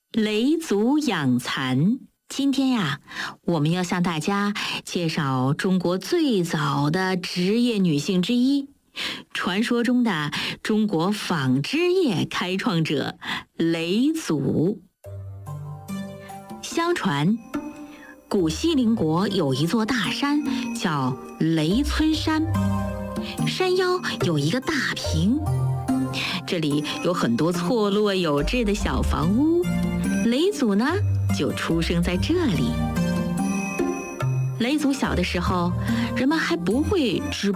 嫘祖养蚕。今天呀，我们要向大家介绍中国最早的职业女性之一，传说中的中国纺织业开创者嫘祖。相传，古西陵国有一座大山叫嫘村山，山腰有一个大坪，这里有很多错落有致的小房屋。嫘祖呢，就出生在这里。嫘祖小的时候，人们还不会织